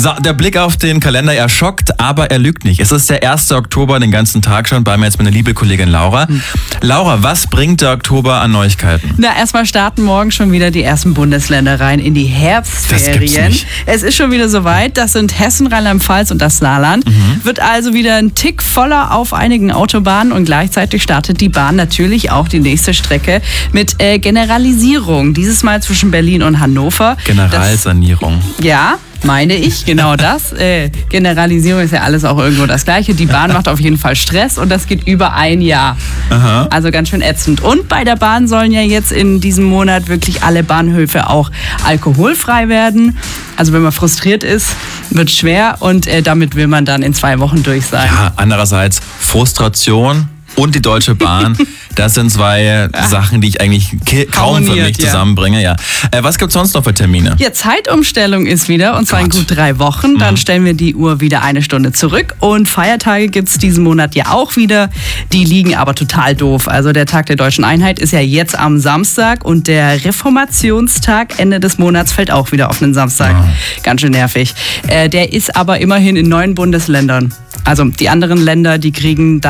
So, der Blick auf den Kalender, er schockt, aber er lügt nicht. Es ist der 1. Oktober, den ganzen Tag schon. Bei mir jetzt meine liebe Kollegin Laura. Laura, was bringt der Oktober an Neuigkeiten? Na, erstmal starten morgen schon wieder die ersten Bundesländer rein in die Herbstferien. Das gibt's nicht. Es ist schon wieder soweit. Das sind Hessen, Rheinland-Pfalz und das Saarland. Wird also wieder ein Tick voller auf einigen Autobahnen und gleichzeitig startet die Bahn natürlich auch die nächste Strecke mit Generalisierung. Dieses Mal zwischen Berlin und Hannover. Generalsanierung. Ja, meine ich, genau das. Generalisierung ist ja alles auch irgendwo das Gleiche. Die Bahn macht auf jeden Fall Stress und das geht über ein Jahr. Aha. Also ganz schön ätzend. Und bei der Bahn sollen ja jetzt in diesem Monat wirklich alle Bahnhöfe auch alkoholfrei werden. Also wenn man frustriert ist, wird schwer und damit will man dann in 2 Wochen durch sein. Ja, andererseits Frustration und die Deutsche Bahn, das sind 2 Sachen, die ich eigentlich kaum für mich zusammenbringe. Ja. Was gibt es sonst noch für Termine? Ja, Zeitumstellung ist wieder, und zwar in gut 3 Wochen. Dann stellen wir die Uhr wieder 1 Stunde zurück. Und Feiertage gibt es diesen Monat ja auch wieder. Die liegen aber total doof. Also der Tag der Deutschen Einheit ist ja jetzt am Samstag und der Reformationstag Ende des Monats fällt auch wieder auf einen Samstag. Ganz schön nervig. Der ist aber immerhin in 9 Bundesländern. Also die anderen Länder, die kriegen